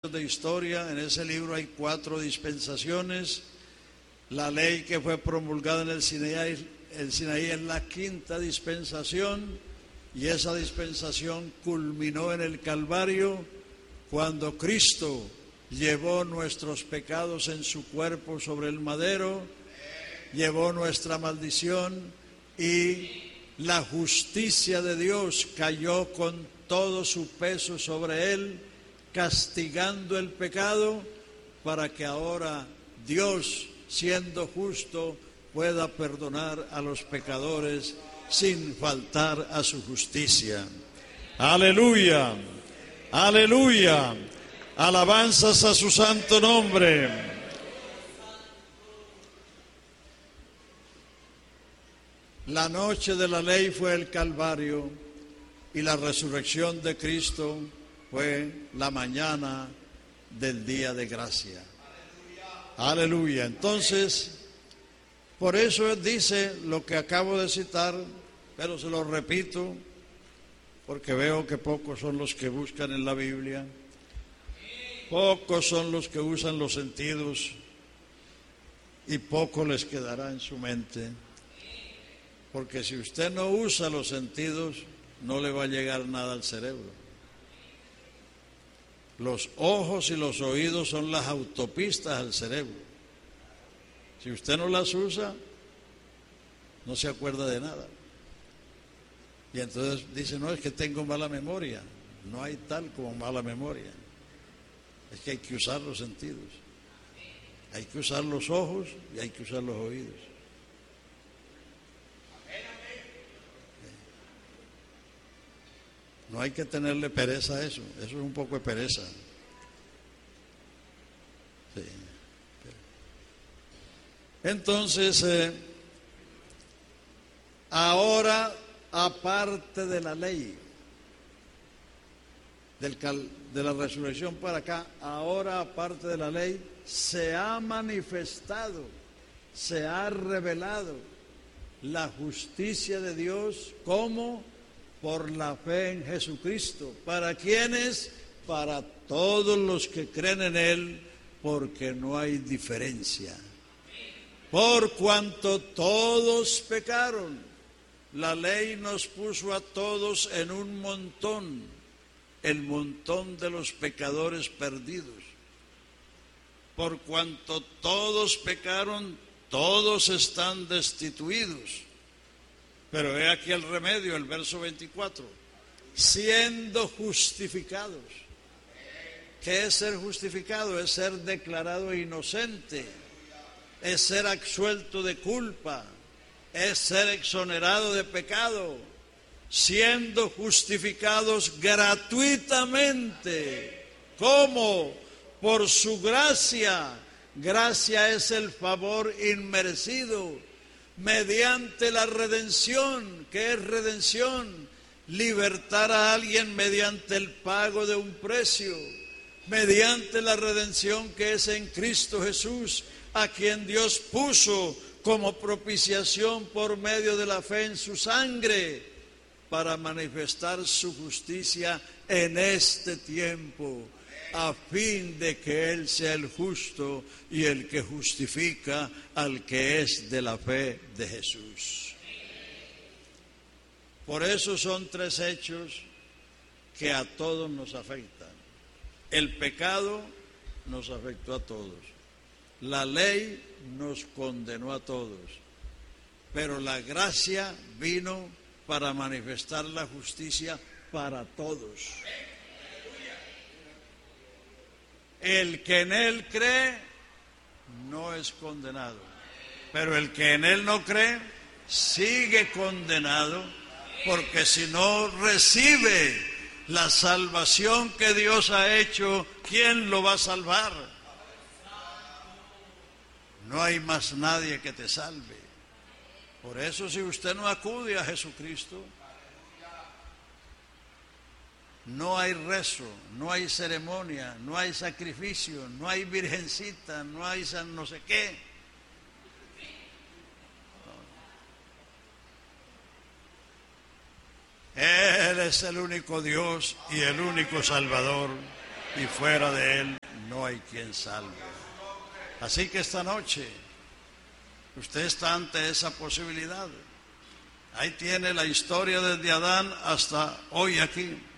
de historia. En ese libro hay 4 dispensaciones. La ley que fue promulgada en el Sinaí es la 5ª dispensación, y esa dispensación culminó en el Calvario, cuando Cristo llevó nuestros pecados en su cuerpo sobre el madero, llevó nuestra maldición, y la justicia de Dios cayó con todo su peso sobre él, castigando el pecado, para que ahora Dios, siendo justo, pueda perdonar a los pecadores sin faltar a su justicia. Aleluya, aleluya, alabanzas a su santo nombre. La noche de la ley fue el Calvario, y la resurrección de Cristo fue la mañana del día de gracia. Aleluya. Entonces, por eso dice lo que acabo de citar, pero se lo repito, porque veo que pocos son los que buscan en la Biblia, pocos son los que usan los sentidos, y poco les quedará en su mente, porque si usted no usa los sentidos, no le va a llegar nada al cerebro. Los ojos y los oídos son las autopistas al cerebro. Si usted no las usa, no se acuerda de nada. Y entonces dice, no, es que tengo mala memoria. No hay tal como mala memoria. Es que hay que usar los sentidos. Hay que usar los ojos y hay que usar los oídos. No hay que tenerle pereza a eso. Eso es un poco de pereza. Sí. Entonces, ahora, aparte de la ley, de la resurrección para acá, ahora aparte de la ley, se ha manifestado, se ha revelado la justicia de Dios como por la fe en Jesucristo. ¿Para quiénes? Para todos los que creen en Él, porque no hay diferencia. Por cuanto todos pecaron, la ley nos puso a todos en un montón, el montón de los pecadores perdidos. Por cuanto todos pecaron, todos están destituidos. Pero he aquí el remedio, el verso 24. Siendo justificados. ¿Qué es ser justificado? Es ser declarado inocente. Es ser absuelto de culpa. Es ser exonerado de pecado. Siendo justificados gratuitamente. ¿Cómo? Por su gracia. Gracia es el favor inmerecido. Mediante la redención. ¿Qué es redención? Libertar a alguien mediante el pago de un precio. Mediante la redención que es en Cristo Jesús, a quien Dios puso como propiciación por medio de la fe en su sangre, para manifestar su justicia en este tiempo, a fin de que Él sea el justo y el que justifica al que es de la fe de Jesús. Por eso son 3 hechos que a todos nos afectan. El pecado nos afectó a todos. La ley nos condenó a todos. Pero la gracia vino para manifestar la justicia para todos. El que en Él cree no es condenado, pero el que en Él no cree sigue condenado, porque si no recibe la salvación que Dios ha hecho, ¿quién lo va a salvar? No hay más nadie que te salve. Por eso, si usted no acude a Jesucristo, no hay rezo, no hay ceremonia, no hay sacrificio, no hay virgencita, no hay san no sé qué. Él es el único Dios y el único Salvador, y fuera de Él no hay quien salve. Así que esta noche usted está ante esa posibilidad. Ahí tiene la historia desde Adán hasta hoy aquí.